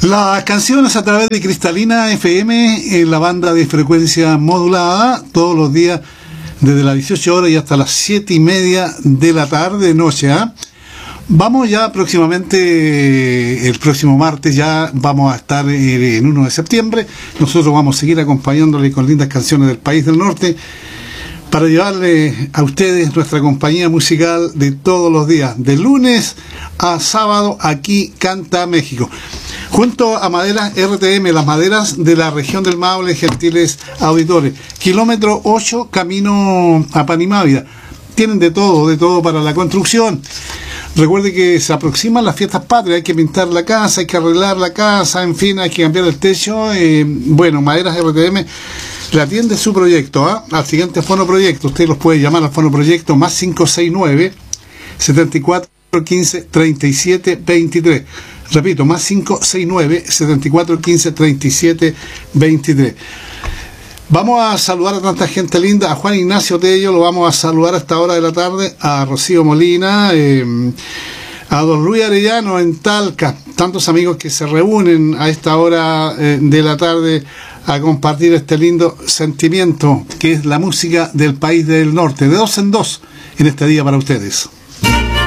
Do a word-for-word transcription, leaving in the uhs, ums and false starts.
Las canciones a través de Cristalina F M en la banda de frecuencia modulada todos los días desde las dieciocho horas y hasta las siete y media de la tarde, noche. ¿eh? Vamos ya próximamente, el próximo martes ya vamos a estar en uno de septiembre. Nosotros vamos a seguir acompañándole con lindas canciones del país del norte para llevarle a ustedes nuestra compañía musical de todos los días, de lunes a sábado. Aquí canta México. Junto a Maderas R T M, las maderas de la región del Maule, gentiles auditores. Kilómetro ocho, camino a Panimávida. Tienen de todo, de todo para la construcción. Recuerde que se aproximan las fiestas patrias, hay que pintar la casa, hay que arreglar la casa, en fin, hay que cambiar el techo. Eh, bueno, Maderas R T M le atiende su proyecto, ¿eh? Al siguiente fonoproyecto. Usted los puede llamar al fonoproyecto más cinco seis nueve, setenta y cuatro, quince, treinta y siete, veintitrés. Repito, más cinco seis nueve, setenta y cuatro, quince, treinta y siete, veintitrés. Vamos a saludar a tanta gente linda. A Juan Ignacio Tello lo vamos a saludar a esta hora de la tarde. A Rocío Molina, eh, a don Luis Arellano en Talca. Tantos amigos que se reúnen a esta hora eh, de la tarde a compartir este lindo sentimiento que es la música del país del norte. De dos en dos en este día para ustedes.